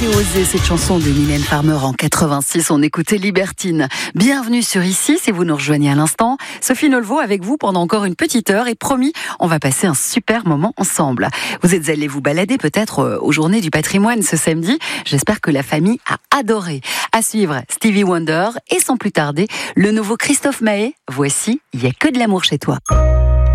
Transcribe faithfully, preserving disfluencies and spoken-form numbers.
été osée cette chanson de Mylène Farmer en quatre-vingt-six. On écoutait Libertine. Bienvenue sur Ici, si vous nous rejoignez à l'instant. Sophie Nolvo avec vous pendant encore une petite heure et promis, on va passer un super moment ensemble. Vous êtes allés vous balader peut-être aux Journées du patrimoine ce samedi. J'espère que la famille a adoré. À suivre, Stevie Wonder et sans plus tarder, le nouveau Christophe Maé. Voici, il y a que de l'amour chez toi.